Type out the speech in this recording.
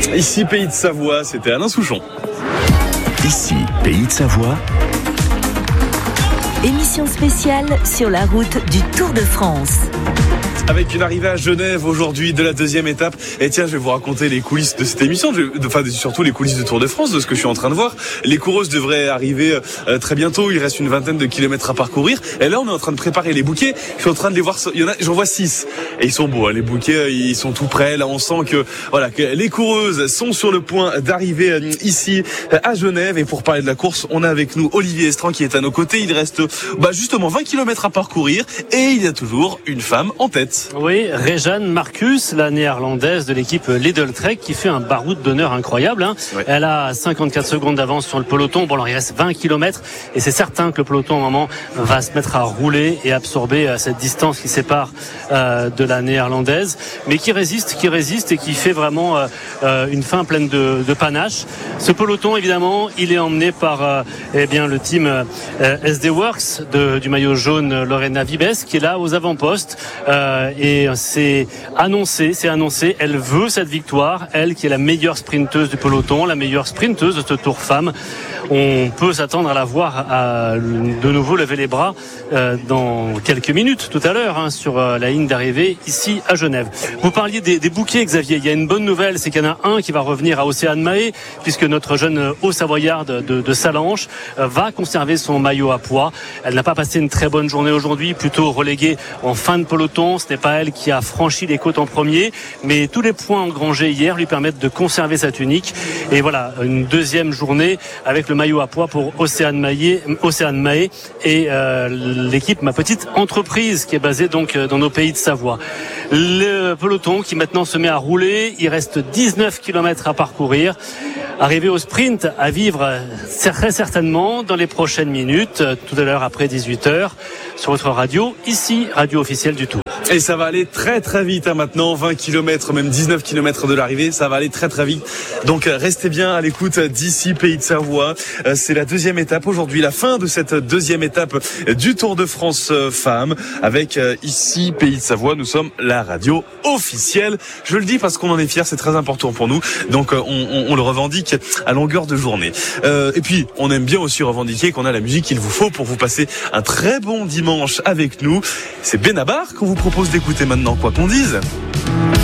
Ici, Pays de Savoie, c'était Alain Souchon. Ici, Pays de Savoie. Émission spéciale sur la route du Tour de France. Avec une arrivée à Genève aujourd'hui de la deuxième étape. Et tiens, je vais vous raconter les coulisses de cette émission, surtout les coulisses du Tour de France, de ce que je suis en train de voir. Les coureuses devraient arriver très bientôt. Il reste une vingtaine de kilomètres à parcourir. Et là, on est en train de préparer les bouquets. Je suis en train de les voir. J'en vois 6. Et ils sont beaux, hein, les bouquets. Ils sont tout prêts. Là, on sent que les coureuses sont sur le point d'arriver ici à Genève. Et pour parler de la course, on a avec nous Olivier Estran qui est à nos côtés. Il reste justement 20 kilomètres à parcourir. Et il y a toujours une femme en tête. Oui, Réjeanne Marcus, la néerlandaise de l'équipe Lidl Trek, qui fait un baroud d'honneur incroyable. Ouais. Elle a 54 secondes d'avance sur le peloton. Bon, alors il reste 20 km et c'est certain que le peloton, à un moment, va se mettre à rouler et absorber cette distance qui sépare de la néerlandaise, mais qui résiste et qui fait vraiment une fin pleine de panache. Ce peloton, évidemment, il est emmené par le team SD Works du maillot jaune Lorena Vibes, qui est là aux avant-postes. Et c'est annoncé, elle veut cette victoire, elle qui est la meilleure sprinteuse du peloton, la meilleure sprinteuse de ce Tour Femme. On peut s'attendre à la voir à de nouveau lever les bras dans quelques minutes tout à l'heure sur la ligne d'arrivée ici à Genève. Vous parliez des bouquets, Xavier. Il y a une bonne nouvelle, c'est qu'il y en a un qui va revenir à Océane Mahé, puisque notre jeune Haut-Savoyarde de Salanches va conserver son maillot à pois. Elle n'a pas passé une très bonne journée aujourd'hui, plutôt reléguée en fin de peloton. Ce n'est pas elle qui a franchi les côtes en premier, mais tous les points engrangés hier lui permettent de conserver sa tunique. Et voilà, une deuxième journée avec le maillot à pois pour Océane Mahé et l'équipe Ma Petite Entreprise qui est basée donc dans nos Pays de Savoie. Le peloton qui maintenant se met à rouler, il reste 19 km à parcourir. Arrivé au sprint à vivre très certainement dans les prochaines minutes, tout à l'heure après 18h sur votre radio, ici, radio officielle du Tour. Et ça va aller très très vite maintenant, 20 km, même 19 km de l'arrivée, ça va aller très très vite. Donc restez bien à l'écoute d'ici Pays de Savoie. C'est la deuxième étape aujourd'hui, la fin de cette deuxième étape du Tour de France Femmes avec ici Pays de Savoie. Nous sommes la radio officielle. Je le dis parce qu'on en est fiers, c'est très important pour nous. Donc on le revendique à longueur de journée. Et puis on aime bien aussi revendiquer qu'on a la musique qu'il vous faut pour vous passer un très bon dimanche avec nous. C'est Benabar qu'on vous propose d'écouter maintenant, quoi qu'on dise.